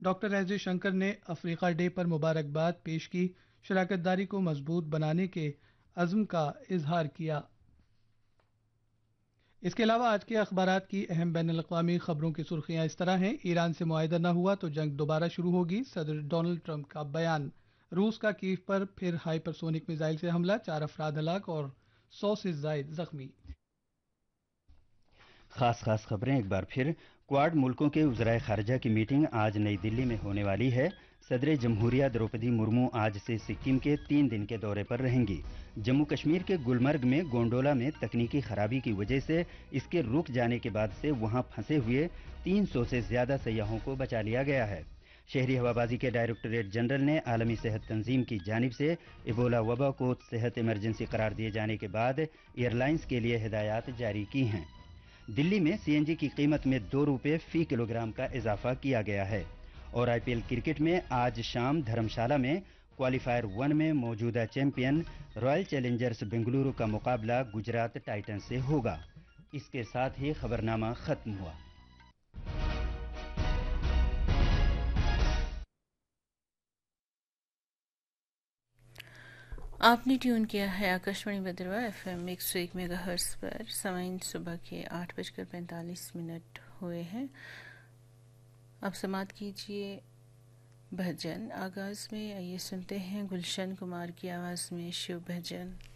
Doctor S J Shankar نے افریقہ day پر مبارکباد پیش کی، شراکت داری کو مضبوط بنانے کے عزم کا اظہار کیا۔ اس کے علاوہ آج کے اخبارات کی اہم بین الاقوامی خبروں کی سرخیاں اس طرح ہیں: ایران سے معاہدہ نہ ہوا تو جنگ دوبارہ شروع ہوگی، صدر ڈونلڈ ٹرمپ کا بیان۔ روس کا کیف پر پھر ہائپرسونک میزائل سے حملہ، 4 افراد ہلاک اور 100 سے زائد زخمی۔ خاص خبریں ایک بار پھر۔ کوارڈ ملکوں کے وزرائے خارجہ کی میٹنگ آج نئی دلی میں ہونے والی ہے۔ صدر جمہوریہ دروپدی مرمو آج سے سکم کے 3 دن کے دورے پر رہیں گی۔ جموں کشمیر کے گلمرگ میں گونڈولا میں تکنیکی خرابی کی وجہ سے اس کے رک جانے کے بعد سے وہاں پھنسے ہوئے 300 سے زیادہ سیاحوں کو بچا لیا گیا ہے۔ شہری ہوابازی کے ڈائریکٹوریٹ جنرل نے عالمی صحت تنظیم کی جانب سے ایبولا وبا کو صحت ایمرجنسی قرار دیے جانے کے بعد ایئر لائنز کے لیے ہدایات جاری کی ہیں۔ دلی میں سی این جی کی قیمت میں 2 روپے فی کلو گرام کا اضافہ کیا گیا ہے۔ اور آئی پی ایل کرکٹ میں آج شام دھرمشالہ میں کوالیفائر 1 میں موجودہ چیمپئن رائل چیلنجرز بنگلورو کا مقابلہ گجرات ٹائٹنز سے ہوگا۔ اس کے ساتھ ہی خبرنامہ ختم ہوا۔ آپ نے ٹیون کیا ہے Akashvani بدروا F M 101 mega hertz پر۔ سامعین، صبح کے 8:45 ہوئے ہیں۔ اب سماعت کیجیے بھجن۔ آغاز میں آئیے سنتے ہیں گلشن کمار کی آواز میں شیو بھجن۔